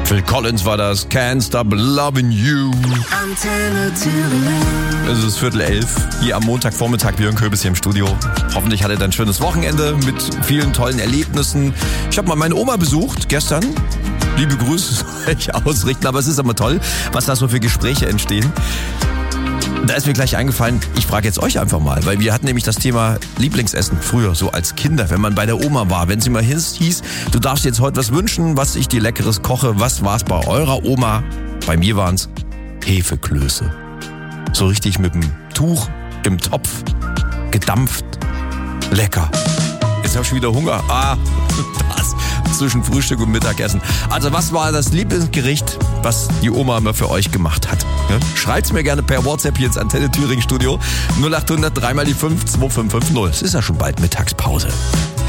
Phil Collins war das. Can't Stop Loving You. Antenne Thüringen. Es ist 10:45. Hier am Montagvormittag, Björn Köbis hier im Studio. Hoffentlich hattet ihr ein schönes Wochenende mit vielen tollen Erlebnissen. Ich habe mal meine Oma besucht gestern. Liebe Grüße soll ich ausrichten, aber es ist immer toll, was da so für Gespräche entstehen. Da ist mir gleich eingefallen, ich frage jetzt euch einfach mal, weil wir hatten nämlich das Thema Lieblingsessen früher, so als Kinder, wenn man bei der Oma war. Wenn sie mal hieß, du darfst jetzt heute was wünschen, was ich dir Leckeres koche. Was war's bei eurer Oma? Bei mir waren's Hefeklöße. So richtig mit dem Tuch im Topf, gedampft, lecker. Jetzt habe ich schon wieder Hunger. Das zwischen Frühstück und Mittagessen. Also was war das Lieblingsgericht, was die Oma immer für euch gemacht hat? Schreibt's mir gerne per WhatsApp hier ins Antenne Thüringen Studio 0800 3 mal die 5 2550. Es ist ja schon bald Mittagspause.